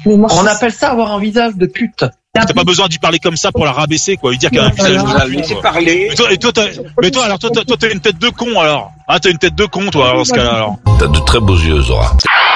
On appelle ça avoir un visage de pute. T'as pas besoin d'y parler comme ça pour la rabaisser, quoi. Lui dire qu'elle a un visage de Laissez parler. Mais toi, t'as une tête de con, alors. Ah, t'as une tête de con, toi, dans ce cas-là, alors. T'as de très beaux yeux, Zora.